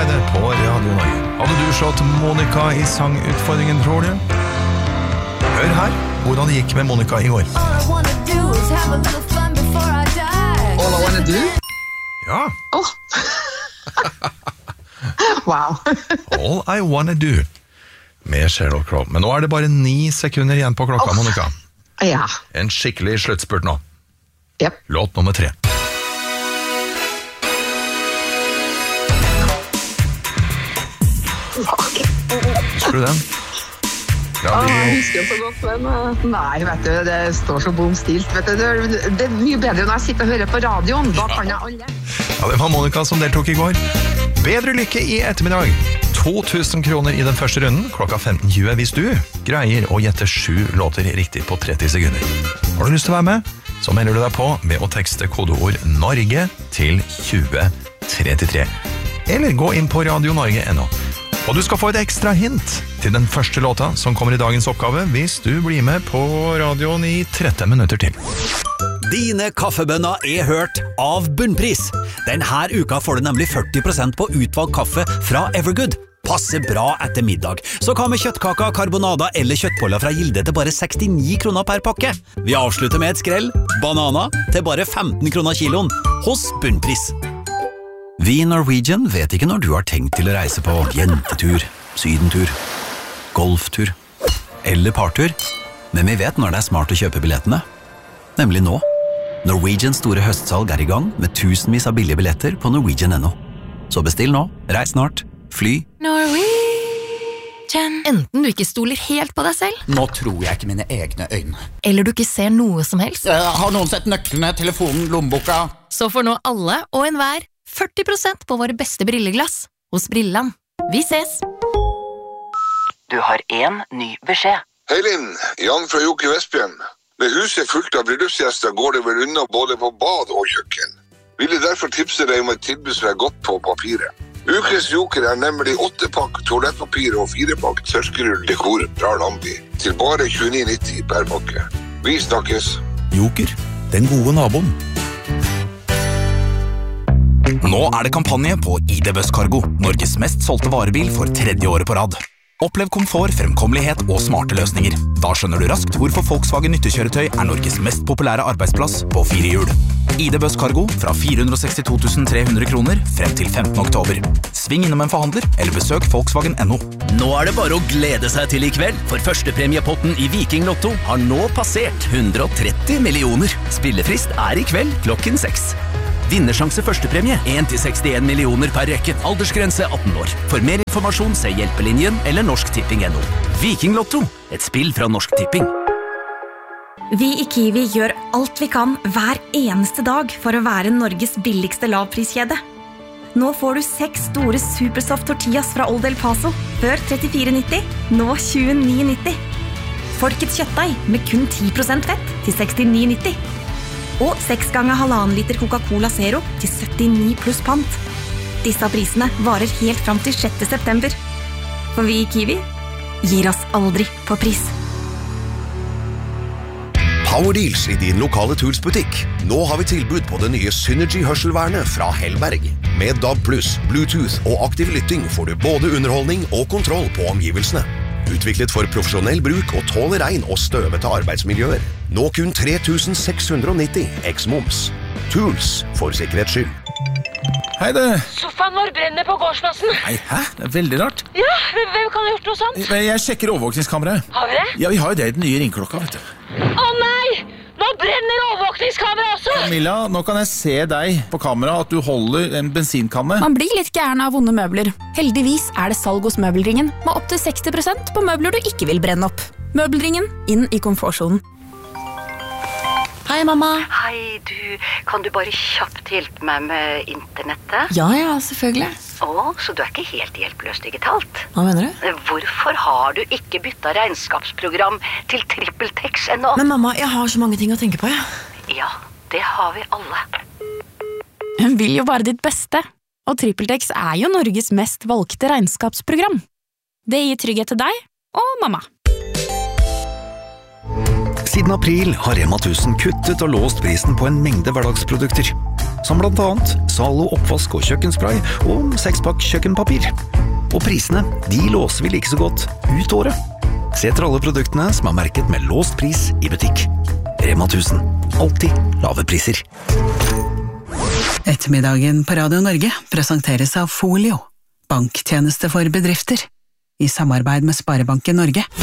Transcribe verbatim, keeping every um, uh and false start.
Heide på Radio Norge. Hadde du slått Monica i sangutfordringen, tror du? Hør her hvordan det gikk med Monica i går. All I wanna do is have a little fun before I die. All I wanna do? Ja. Oh. Wow. All I wanna do med Sheryl Crow. Men nå er det bare ni sekunder igjen på klokka, oh. Monica. Ja. En skikkelig sluttspurt nå. Yep. Låt nummer tre. Husker du den? Ja, vi... Jeg husker den så godt, men nei, vet du, det står så bom stilt, vet du. Det er mye bedre når jeg sitter og hører på radioen, da kan jeg alle. Ja, det var Monica som deltok i går. Bedre lykke i ettermiddag. to tusen kroner i den første runden, klokka femten tjue hvis du greier å gjette sju låter riktig på tretti sekunder. Har du lyst til å være med? Så melder du deg på ved å tekste kodeord Norge til tjue trettitre. Eller gå inn på Radio Norge ennå. Og du skal få et ekstra hint til den første låta som kommer i dagens oppgave hvis du blir med på radioen i tretten minutter til. Dine kaffebønner er hørt av Bunnpris. Denne uka får du nemlig førti prosent på utvalgt kaffe fra Evergood. Passer bra etter middag. Så hva med kjøttkaka, karbonada eller kjøttboller fra Gilde til bare sekstini kroner per pakke? Vi avslutter med et skrell. Banana til bare femten kroner kiloen hos Bunnpris. Vi i Norwegian vet ikke når du har tenkt til å reise på jentetur, sydentur, golftur eller partur, men vi vet når det er smart å kjøpe billettene. Nemlig nå. Norwegians store høstsalg er i gang med tusenvis av billige billetter på norwegian punktum no. Så bestill nå, reis snart, fly. Norwegian. Enten du ikke stoler helt på deg selv. Nå tror jeg ikke mine egne øyne. Eller du ikke ser noe som helst. Har noen sett nøklene, telefonen, lommeboka? Så får nå alle og enhver førti prosent på våre beste brilleglass hos Brilland. Vi ses! Du har en ny beskjed. Hei Linn, Jan fra Joker Vestbjørn. Med huset fullt av bryllupsgjester går det vel unna både på bad og kjøkken. Ville derfor tipse deg om et tilbud som er godt på papiret. Ukes Joker er nemlig åtte pakk toalettpapir og fire pakk tørskerull dekor fra Lambi til bare tjueni nitti per pakke. Vi snakkes. Joker, den gode naboen. Nå er det kampanje på I D Buss Cargo, Norges mest solgte varebil for tredje året på rad. Opplev komfort, fremkommelighet og smarte løsninger. Da skjønner du raskt hvorfor Volkswagen nyttekjøretøy er Norges mest populære arbeidsplass på fire hjul. I D Buss Cargo fra fire hundre og sekstito tusen tre hundre kroner frem til femtende oktober. Sving innom en forhandler eller besøk Volkswagen punktum no. Nå er det bare å glede seg til i kveld, for førstepremiepotten i Viking Lotto har nå passert hundre og tretti millioner. Spillefrist er i kveld klokken seks. Vinnersjanse førstepremie en til sekstien millioner per rekke. Aldersgrense atten år. For mer informasjon se Hjelpelinjen eller Norsk Tipping punktum no. Viking Lotto, et spill fra Norsk Tipping. Vi i Kiwi gjør alt vi kan hver eneste dag for å være Norges billigste lavpriskjede. Nå får du seks store Supersoft tortillas fra Old El Paso, før trettifire nitti, nå tjueni nitti. Folkets kjøttdeig med kun ti prosent fett til sekstini nitti. Og seks ganger halvannen liter Coca-Cola Zero til syttini pluss pant. Disse prisene varer helt fram til sjette september. For vi i Kiwi gir oss aldri på pris. Power Deals i din lokale Tools-butikk. Nå har vi tilbud på det nye Synergy-hørselvernet fra Hellberg. Med D A B pluss, Bluetooth og aktiv lytting får du både underholdning og kontroll på omgivelsene. Utviklet for profesjonell bruk og tåler regn og støvete arbeidsmiljøer. Nå kun tre tusen seks hundre og nitti eks-moms. Tools for sikkerhets skyld. Hei det. Sofaen vår brenner på gårdsplassen. Nei, hæ? Det er veldig rart. Ja, hvem kan ha gjort noe sånt? Jeg sjekker overvåkningskameraet. Har vi det? Ja, vi har jo det i den nye ringklokka, vet du. Å nei! Nå brenner overvåkningskameraet også! Camilla, nå kan jeg se deg på kamera at du holder en bensinkanne. Man blir litt gæren av vonde møbler. Heldigvis er det salg hos Møbelringen med opp til seksti prosent på møbler du ikke vil brenne opp. Møbelringen, inn i komfortsonen. Hei, mamma. Hei, du. Kan du bare kjapt hjelpe meg med internettet? Ja, ja, selvfølgelig. Å, så du er ikke helt hjelpeløs digitalt? Hva mener du? Hvorfor har du ikke byttet regnskapsprogram til TrippelTex ennå? Men mamma, jeg har så mange ting å tenke på, ja. Ja, det har vi alle. Hun vil jo bare ditt beste. Og TrippelTex er jo Norges mest valgte regnskapsprogram. Det gir trygghet til deg og mamma. Siden april har Rema tusen kuttet og låst prisen på en mengde hverdagsprodukter. som blant annet Zalo oppvask og kjøkkenspray og sekspakk kjøkkenpapir. Og prisene, de låser vi like så godt ut året. Se etter alle produktene som er merket med låst pris i butikk. Rema tusen. Alltid lave priser. Ettermiddagen på Radio Norge presenteres av Folio, banktjeneste for bedrifter, i samarbeid med Sparebanken Norge.